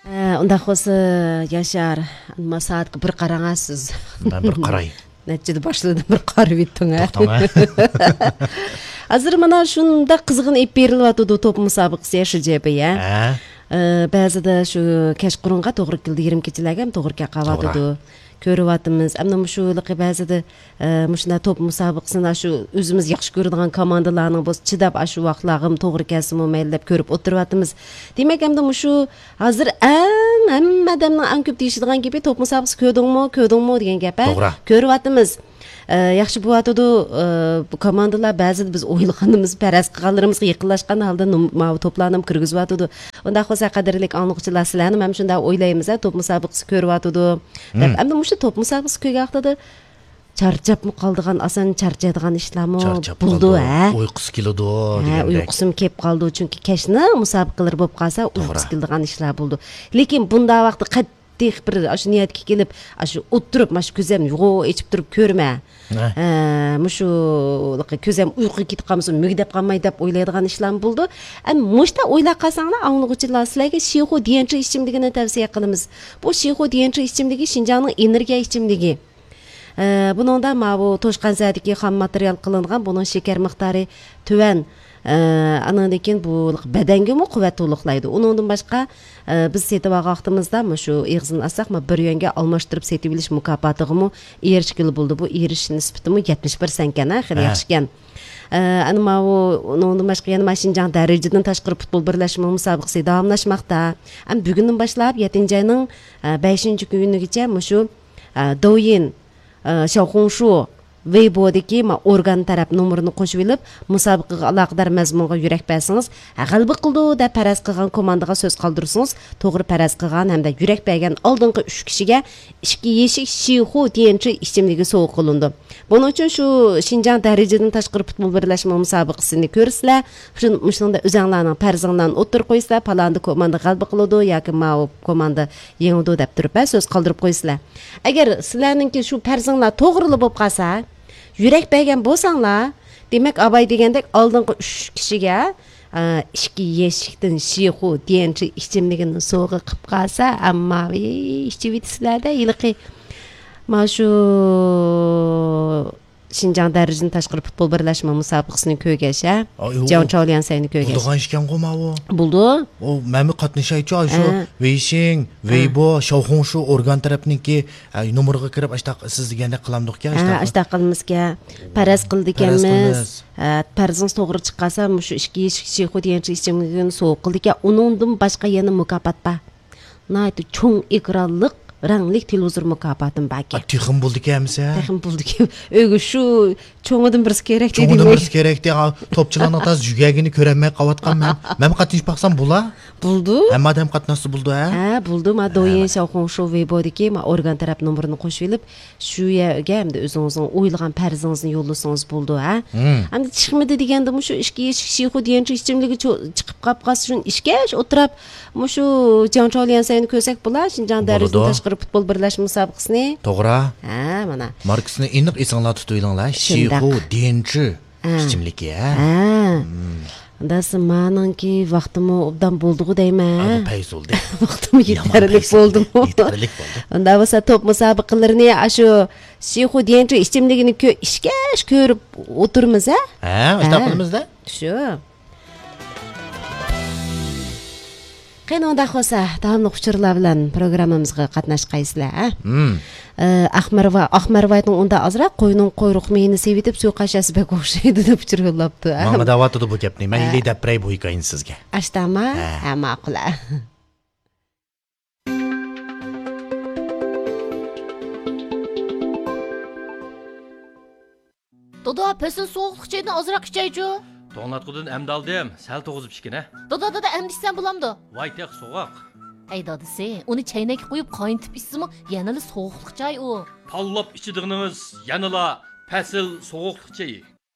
Unda xo'sa Yaşar, nima soatga bir qarangasiz. Ben bir qaray. Neçede başladı bir qarib etding ha. To'xtang. Hozir mana shunda qizg'in ep berilyapti top musobaqasi yashajabi ya. Ba'zida shu kechqurunga to'g'ri keldi, 20 kechalarga ham to'g'ri kelib ko'ryapmiz. Ammo mushuliqi ba'zida mushunda top musobaqasini shu o'zimiz yaxshi ko'radigan komandalarning bo'z chidab shu vaqtlarga to'g'ri kelsin mayli deb ko'rib o'tiryapmiz. Demak, hamda mushu hozir hamma odamning eng ko'p deyishadigan gapi top musobaqasi ko'rdingmi degan gap. Ko'ryapmiz. Yaxshi bo'lyapti bu komandalar ba'zida biz o'ylaganimiz, paraz qilganlarimizga yaqinlashgan holda to'plarni kirgizyapti. Unda xo'sa qadrli angliqchilar sizlarni ham shunday o'ylaymiz, top musobaqasi ko'ryapti deb. Endi shu top musobaqasi ko'rganda charchabmi qoldigan, asan charchaydigan ishlarmi bo'ldi, ha? Uyqusi keladi degandek. Uyqusim kelib qoldi, chunki kechni musobaqalar bo'lib qolsa, uyqusi keladigan ishlar bo'ldi. Lekin bunda vaqtda bir shu niyatga kelib, shu o'tirib, shu ko'zim ichib turib ko'rma. Mushu ko'zim uyquga ketib qolmasin, mugdab qolmay deb o'ylaydigan ishlar bo'ldi. Mushta o'ylab qolsanglar, anglag'uchilar sizlarga Shihu degancha ichimligini tavsiya qilamiz. Bu Shihu degancha ichimligi Xinjiangning energiya ichimligi. Buningda bu to'shqan zadagi xom material qilingan, buning shakar miqdori tuvan. Andan keyin bu badanga quvvat to'liqlaydi. Uningdan boshqa biz setib olganimizda shu ig'zini olsak, bir yonga almashtirib setib olish mukofotiga erishgil bo'ldi. Bu erish nisbatimi 70% ekan, xil yaxshi ekan. Ana uningdan boshqa yana Xinjiang darajadan tashqari futbol birlashma musobaqasi davomlashmoqda. Bugundan boshlab 7-oyning 5-kunigacha shu Douyin, Xiaohongshu Weibo'dagi organ taraf nomerini qo'shib olib, musobaqaga aloqador mazmunga yurak bersangiz, g'alaba qildi deb paraz qilgan komandaga so'z qoldirsangiz, to'g'ri paraz qilgan hamda yurak bergan oldingi 3 kishiga 2 yeshik Shihu degancha ichimligi sovg'a qilindi. Buning uchun shu Xinjiang darajadan tashqari futbol birlashma musobaqasini ko'rsizlar, shunda o'zinglarning farzinglarni o'tir qo'ysizlar, palanda komanda g'alaba qiladi yoki komanda yengdi deb turib so'z qoldirib qo'ysizlar. Agar sizlarningki shu farzinglar to'g'ri bo'lib qolsa, yurak bergan bo'lsanglar, demak Abay degandek oldingi 3 kishiga 2 yeshikdan Shihu degancha ichimligini sovg'a qilib qolsa, ammo ichib yetisizlarda yilqi shu Xinjiang darajadan tashqari futbol birlashma musobaqasini ko'rgasha, Jiang Chaolian sayni ko'rgasha. Bo'lgan ishkan qo'mavi. Bo'ldi. O meni qatnashaychi shu Weixin, Weibo, Xiaohongshu organ tarafniki nomeriga kirib siz deganda qilamdiq-ku, ashta qilmizga paraz qildik-miz. Parazing to'g'ri chiqqasa, shu 2 yeshik Shihu degancha ichimligini so'q qildik-ku. Uningdan boshqa yana mukofot bor. Nayt cho'ng ekranlik ranglik televizor mukofotim baki. Texim bo'ldi-kamsa? Texim bo'ldi-ki. O'g'i shu cho'ngidan birisi kerak dedi. Cho'ngidan birisi kerak dedi. Topchilarning taz yugagini ko'rolmay qolgan men qatnashib baqsam bo'la? Bo'ldi. Hamma odam qatnashdi bo'ldi, ha? Ha, bo'ldi. Men Douyin Xiaohongshu Weibo'dagi organ taraf nomerini qo'shib olib, shu yerga hamda o'zingizning o'ylagan farzingizni yo'llasangiz bo'ldi, ha? Hamda chiqmadi deganda shu 2 yeshik Shihu degancha ichimligi chiqib qolsa, shuni ishga o'tirib, shu Jiang Chaolian sayni ko'rsak bo'lar, Xinjiang darajadan tashqari futbol birlashma musobaqasini. To'g'ri. Ha, mana. Markasini aniq esinglar tutib olinglar. Shihu degancha ichimligi, ha? Dasi meningki vaqtim obdan bo'ldi deyman. Payz bo'ldi. Vaqtim yetarlik bo'ldimi? Yetarlik bo'ldi. Unda bo'lsa top musobaqalarini shu Shihu degancha ichimligini ishkash ko'rib o'tirmiz, ha? Ha, o'sha qilamiz-da. Shu. Qanday xo'sa, davomli uchurlar bilan programmamizga qatnashqaysizlar, ha? Ahmarvayning unda azroq qo'yning quyruq meni sevitib suv qashasi bek o'xshaydi deb uchur yo'llabdi. Menga da'vatida bu gapni. Men ilay deb pray bu hikoyani sizga. Ashtama? Ha, ma'qul. Dodo, pesin so'g'liqchaydan ozroq ichaychu. To'nglatqudan amdaldim, sal to'g'izib ishkina. Dodo, emdishsan bo'lamdi. Voy teq so'g'oq. Ey dadisi, uni chaynakka qo'yib qayntib ichsimi, yanali so'g'liq chay u. Pallab ichidig'inimiz yanala pasil so'g'liq chay.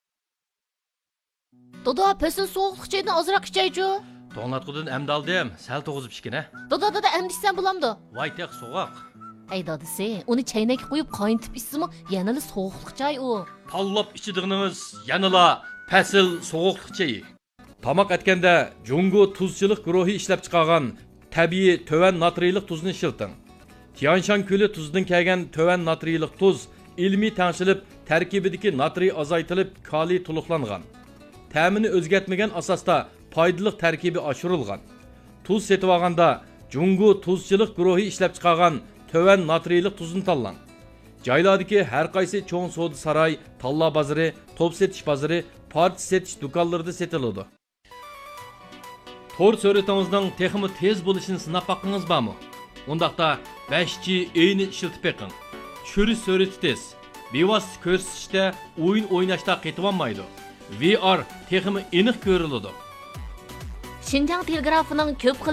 Dodo, pesin so'g'liqchaydan ozroq ichaychu. To'nglatqudan amdaldim, sal to'g'izib ishkina. Dodo, emdishsan bo'lamdi. Voy teq so'g'oq. Ey dadisi, uni chaynakka qo'yib qayntib ichsimi, yanali so'g'liq chay u. Pallab ichidig'inimiz yanala pasil so'g'liq chay. Tamoq etganda Jungo tuzchilik guruhi ishlab chiqargan tabiiy töven natriylik tuzni ishilting. Tianshan ko'li tuzidan kelgan töven natriylik tuz ilmiy tangshilib, tarkibidagi natriy azaytilib, kaliy to'liqlangan. Ta'mini o'zgartmagan asosda foydali tarkibi oshirilgan. Tuz setib olganda Jungu tuzchilik guruhi ishlab chiqargan töven natriylik tuzni tanlang. Joylardagi har qaysi cho'ng savdo saroy, talla bozori, top setish bozori, parti setish do'konlarida setiladi. Tor suretingizning texmi tez bo'lishini sinab boqingiz bormi? Undaqda 5G eyni ishlatib beqing. Tushirish surati tez. Bevosita ko'rsatishda o'yin o'ynashda qetib olmaydi. VR texmi aniq ko'riladi. Шинжаң телеграфының көп